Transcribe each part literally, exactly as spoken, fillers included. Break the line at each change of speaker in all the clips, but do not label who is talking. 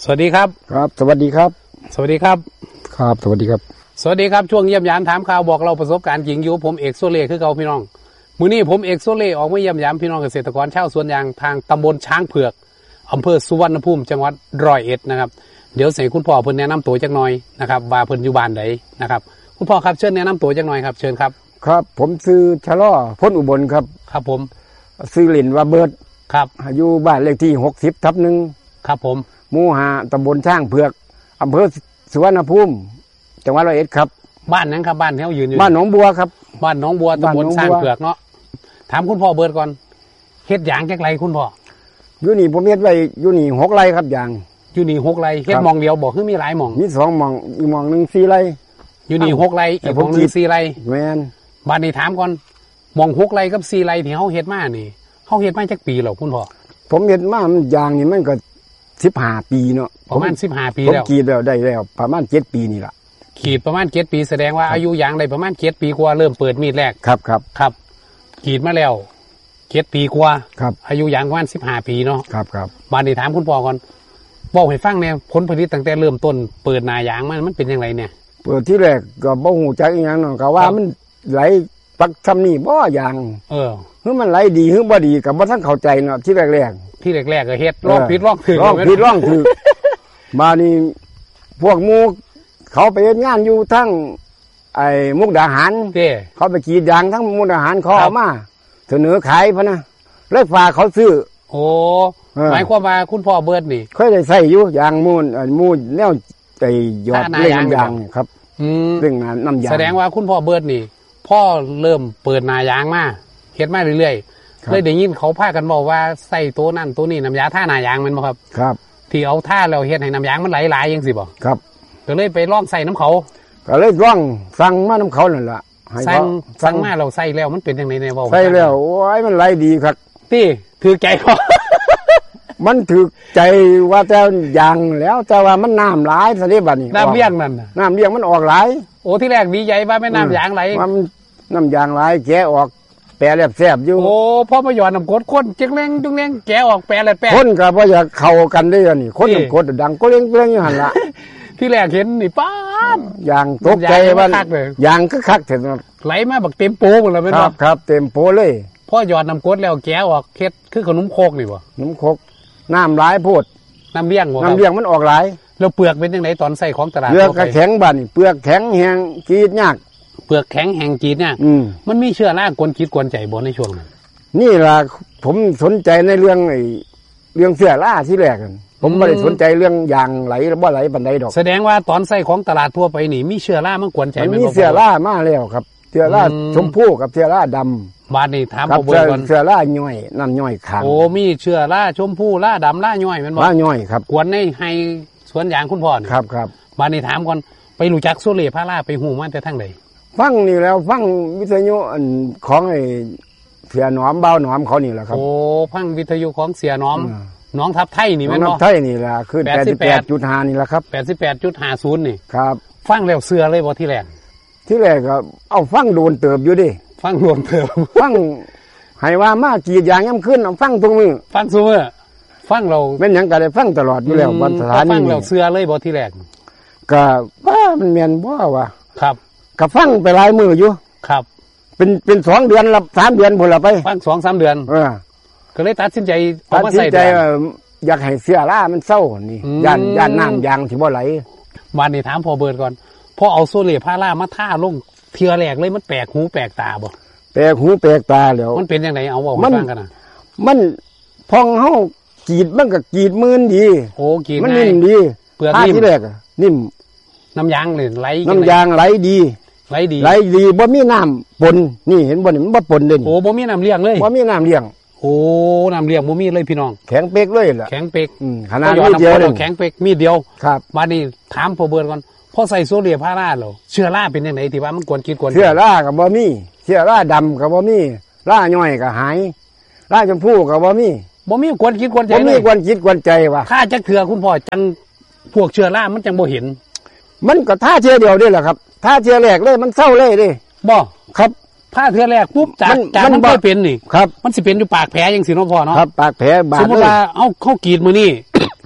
สวัสดีครับ
ครับสวัสดีครับ
สวัสดีครับ
ครับสวัสดีครับ
สวัสดีครับช่วงเยี่ยมยามถามข่าวบอกเราประสบการณ์จริงอยู่ผมเอกโซเล่คือเก่าพี่น้องมื้อนี้ผมเอกโซเล่ออกมาเยี่ยมยามพี่น้องเกษตรกรชาวสวนยางทางตำบลช้างเผือกอำเภอสุวรรณภูมิจังหวัดร้อยเอ็ดนะครับเดี๋ยวเสียคุณพ่อเพิ่นแนะนำตัวจักหน่อยนะครับว่าเพิ่นอยู่บ้านใดนะครับคุณพ่อครับเชิญแนะนำตัวจักหน่อยครับเชิญครับ
ครับผมซื้อชะล้อพ้นอุบลครับ
ครับผม
ซื้อหลินว่าเบิร์ด
ครับ
อยู่บ้านเลขที่หกสิบทับหนึ่ง
ครับผม
หมู่ห้าตำบลช้างเผือกอำเภอสุวรรณภูมิจังหวัดร้อยเอ็ดครับ
บ้านนั้นครับบ้านที่เขายืนอยู่
บ้านหนองบัวครับ
บ้านหนองบัวตำบลช้างเผือกเนาะถามคุณพ่อเบิร์ดก่อนเฮ็ดยางจักไรคุณพ่อ
อยู่นี่ผมเฮ็ดไว้อยู่นี่หกไร่ครับยาง
อยู่นี่หกไร่เฮ็ดมองเดียวบอกคือมีหลายมอง
มีสองมองอีกมองหนึ่งสี่ไร่
อยู่นี่หกไร่อีกมองหนึ่งสี่ไร่
แม่น
บ้านนี้ถามก่อนมองหกไร่กับสี่ไร่ที่เขาเฮ็ดมานี่เขาเฮ็ดมาจักปีหรอคุณพ่อ
ผมเฮ็ดมามันยางนี่มันก็สิบห้าปีเนาะ
ประมาณสิบห้าปีแล้ว
ผมกรีดแล้วได้แล้วประมาณเจ็ดปีนี่ล่ะ
ขีดประมาณเจ็ดปีแสดงว่าอายุยางได้ประมาณเจ็ดปีกว่าเริ่มเปิดมีดแรก
ครับครับ
ครับขีดมาแล้วเจ็ดปีกว่า
ครับ
อายุยางประมาณสิบห้าปีเนาะ
ครับครับ
บ้านนี้ถามคุณพ่อก่อนบอกให้ฟังเนี่ยผลผลิตตั้งแต่เริ่มต้นเปิดนายางมันมันเป็นยังไงเนี่ย
เปิดที่แรกก็บ่ฮู้จักอีหยังเนาะก็ว่ามันไหลปักซ้ำนี่บ่ยาง
เออ
คือมันไหลดีคือบ่ดีก็บ่ทันเข้าใจเนาะที่แรก
ๆที่แรกๆก็เฮ็ดลองผิดลองถูก
ลองผิดลองถูกมานี่พวกหมู่เขาไปเฮ็ดงานอยู่ทั้งไอ้มุกดาหาร
เด้
เขาไปกรีดยางทั้งมุกดาหารเขาเอามาเสนอขายพุ่นน่ะเลยฝากเขาซื้อ
โอ้หมายความว่าคุณพ่อเบิร์ดนี่
เคยได้ใช้อยู่ยางมูลมูลแนวไอ้ยอดเล่งยางครับ
อืม
เรื่องน้ำยาง
แสดงว่าคุณพ่อเบิร์ดนี่พ่อเริ่มเปิดนายางมาเฮ็ดมาเรื่อยๆเลยได้ยินเขาพากันบอกว่าใส่ตัวนั่นตัวนี้น้ำยาท่านายางมันบ่ครับ
ครับ
ที่เอาท่าแล้วเฮ็ดให้น้ำยางมันไหลๆจังซี่บ่
ครับ
ก็เลยไปลองใส่น้ำเขา
ก็เลยลองสั่งมาน้ำเขานั่นล่ะ
สั่งสั่งมาเราใส่แล้วมันเป็นจังได๋แน่บ่
ใส่แล้วโอ้ยมันไหลดีครับ
ติถือใจพ่อ
มันถือใจว่าแต่ยางแล้วแต่ว่ามันน้ำหลายซะเด้บัดนี้
น้ำเลี้ยงนั่น
น้ำเลี้ยงมันออกหลาย
โอ้ที่แรกดีใจว่าแม่น้ำยางไหล
มันน้ำยางหลายแกะออกแปรแลบแซ่บอยู่
โอ้พ่อมาหย่อนน้ำกรดคนจังแรงจังแรงแกะออกแปรแลบแปร
คนก็บ่อยากเข้ากันได้นี่คนน้ำกรดดังก็เลี้ยงๆอยู่หั่นล่ะ
ที่แรกเห็นนี่ป๊าด
ยางตกใจว่ายางคึกคักเถอะ
ไหลมาบักเต็มโป๊หมดเลยแม่นบ่
ครับครับเต็มโป๊เลย
พ่อหย่อนน้ำกรดแล้วแกะออกเฮ็ดคือขนมโคกนี่บ่
ขนมโคกน้ำหลายโพด
น้ำเลี้ยงบ่
น้ำเลี้ยงมันออกหลาย
แล้วเปลือกเป็นจังไดตอนใส่ของตลาด
เปลือกก็แข็งบัดนี่เปลือกแข็งแห้งกรีดยาก
เปลือกแข็งแห้งกรีดยากมันมีเชื้อรากวนคิดกวนใจบ่ในช่วงนั้น
นี่ล่ะผมสนใจในเรื่องไอ้เรื่องเสื้อราที่แรกกันผมไม่ได้สนใจเรื่องยางไหลหรือบ่ไหลบันไดดอก
แสดงว่าตอนใส่ของตลาดทั่วไปนี่มีเชื้อรามันกวนใจ
มันมีเสื้อรามาแล้วครับเสื้อราชมพูกับเสื้อราดำ
บาดนี้ถามบ่เบิ่งก่อน
เสื้อราย่อยน้ำย่อยขาง
โอ้มีเชื้อราชมพูราดำราย่อยแม่นบ่
ราย่อยครับ
กวนในให้สวนยางคุณพ่อนี่
ครับครับ
บาดนี้ถามก่อนไปรู้จักโซเล่พาราไปฮู้มาแต่ทางใด
ฟังนี่แล้วฟังวิทยุของไอ้เสียหนอมเบาหนอมเขานี่แหละครับ
โอ้ฟังวิทยุของเสียหนอมน้องทับไทยนี่แม่นบ่
น้องทับไทยนี่ล่ะคือ แปดสิบแปดจุดห้า นี่แหละครับ
แปดสิบแปดจุดห้าศูนย์ นี่
ครับ
ฟังแล้วเสือเลยบ่ที่แรก
ที่แรกก็เอาฟังโดนเติบอยู่ดิ
ฟังโดนเติบ
ฟังให้ว่ามากรีดยางย่ำขึ้นเอาฟังตรงมือ
ฟังซุมื้อฟังเรา
เป็นหยังก็ได้ฟังตลอดอยู่แล้ววันสถานี
ฟังแล้วเสือเลยบ่ที่แรก
ก็ว่ามันแม่นบ่วะ
ครับ
ก็ฟังไปหลายมื้ออยู่
ครับ
เป็นเป็นสองเดือนละสามเดือนพุ่นละไป
ฟัง สองสาม เดือน
เออ
ก็เลยตัดสินใจเอามาใส่
ตัดสินใจอยากให้เสื้อรามันเศร้านี่ย่านย่านน้ำยางสิบ่ไหล
วันนี้ถามพ่อเบิร์ดก่อนพ่อเอาโซเล่พารามาท่าลงเทื่อแรกเลยมันแปลกหูแปลกตาบ่
แปลกหูแปลกตาแล้ว
มันเป็นจังได๋เอาเว้าให้ฟังกันน่ะ
มันพองเฮากรีดมันก็กรีดมืนดี
โอ้กรีด
มันนิ่มดี
เปลือกนิ่ม
ที่แรกอ่ะนิ่ม
น้ำยางเลยไหล
น้ำยางไหลดี
ไหลดี
ไหลดีบ่มีน้ำปนนี่เห็นบ่นี่มันบ่ปนเด่น
โอ้บ่มีน้ำเลี้ยงเลย
บ่มีน้ำเลี้ยง
โอ้น้ำเลี้ยงบ่มีเลยพี่น้อง
แข็งเป๊กเลยล่ะ
แข็งเป๊ก
ขนาดนี้เดียวเลย
แข็งเป๊กมีเดียว
ครับ
บัดนี้ถามพ่อเบิร์ดก่อนพอใส่โซเล่พาราแล้วเชื้อราเป็นจังได๋ที่ว่ามันกวนคิดกวน
เชื้อราก็บ่มีเชื้อราดำก็บ่มีราย่อยก็หายราชมพูก็บ่มี
บ่มีกวนคิดกวนใจ
บ่มีกวนคิดกวนใจว่ะ
ถ้าจักเถื่อคุณพ่อจังพวกเชื้อรามันจังบ่เห็น
มันก็ท่าเชื้อเดียวนี่แหละครับท่าเชื้อแรกเลยมันเศร้าเลยดิ
บ่
ครับ
ถ้าเทื่อแรกปุ๊บจากจากมันไม่เป็นนี่
ครับ
มันสิเป็นอยู่ปากแผลจังซี่เนาะพ่อเนาะ
ครับปากแผลบาด
สมมุติว่าเอ้าเฮากรีดมื้อนี้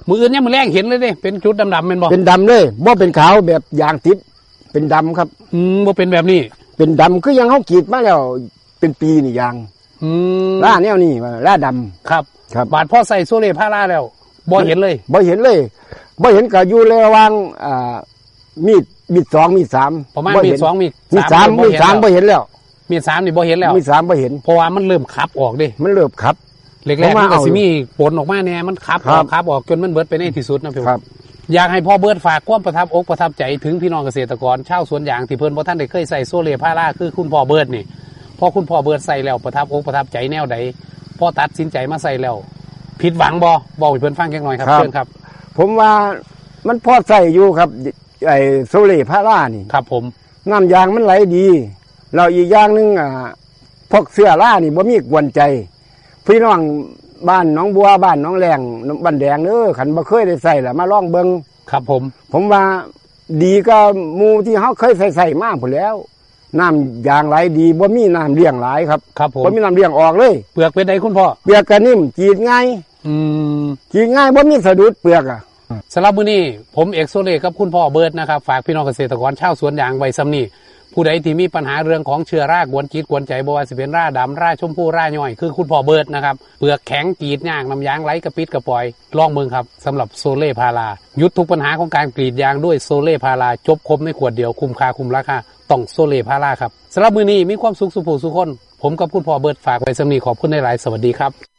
มืออื่นเนี่ยมือแรงเห็นเลยเด้เป็นจุดดำๆเป็นบ่
เป็นดำเลยบ่เป็นขาวแบบยางติดเป็นดำครับ
อืมบ่เป็นแบบนี้
เป็นดำคือยังเขากรีดมาแล้วเป็นปีนี่ยาง
อืม
ล่าแนวนี้ล่าดำ
ครับ
ครับ
บาดพ่อใส่โซเล่พาราแล้วบ่เห็นเลย
บ่เห็นเลยบ่เห็นก็อยู่ระหว่างอ่ามีดมีดสองมีดสาม
ประมาณมีดสองมีด
มีดสามมีดสามบ่เห็นแล้ว
มีดสามนี่บ่เห็นแล้ว
มีดสามบ่เห็น
เพราะว่ามันเริ่มขับออกดิ
มันเริ่มขับ
แรกๆมันก็สิมีผลออกมาแน่มันขับออกขับออกจนมันเบิดไปในที่สุดนะพี่
ครับ
อยากให้พ่อเบิดฝากความประทับอกประทับใจถึงพี่น้องเกษตรกรชาวสวนยางที่เพิ่นบ่ทันได้เคยใส่โซเล่พาราคือคุณพ่อเบิดนี่พอคุณพ่อเบิดใส่แล้วประทับอกประทับใจแนวใดพอตัดสินใจมาใส่แล้วผิดหวังบ่บอกให้เพิ่นฟังแค่น้อยครับเชิญครับ
ผมว่ามันพอใส่อยู่ครับไอ้โซเล่พารานี่
ครับผม
น้ำยางมันไหลดีเราอีกอย่างนึงอ่าพวกเสื้อล่านี่บ่มีกวนใจพี่น้องบ้านน้องบัวบ้านน้องแรงบ้านแดงเด้อขันบ่เคยได้ใส่ล่ะมาลองเบิ่ง
ครับผม
ผมว่าดีก็หมู่ที่เฮาเคยใส่ใส่มาพุ่นแล้วน้ำยางไหลดีบ่มีน้ำเลี้ยงหลายครับ
ครับผม
บ่มีน้ำเลี้ยงออกเลย
เปลือกเป็นไดคุณพ่อ
เปลือกก็นิ่มจีดง่าย
อืม
จีดง่ายบ่มีสะดุดเปลือกอ่ะ
สำหรับมื้อนี้ผมเอกโซเล่กับคุณพ่อเบิร์ดนะครับฝากพี่น้องเกษตรกรชาวสวนยางไว้ซ้ำนี้ผู้ใดที่มีปัญหาเรื่องของเชื้อรากวนจิตกวนใจบ่ว่าสิเป็นราดำราชมพูราย่อยคือคุณพ่อเบิร์ดนะครับเปลือกแข็งกรีดยากน้ำยางไหลกระปิดกระปล่อยลองเบิ่งครับสำหรับโซเล่พารายุดทุกปัญหาของการกรีดยางด้วยโซเล่พาราจบครบในขวดเดียวคุ้มค่าคุ้มราคาต้องโซเล่พาราครับสำหรับมื้อนี้มีความสุขสุขผู้สุขคนผมกับคุณพ่อเบิร์ดฝากไว้ซ้ำนี้ขอบคุณหลายๆสวัสดีครับ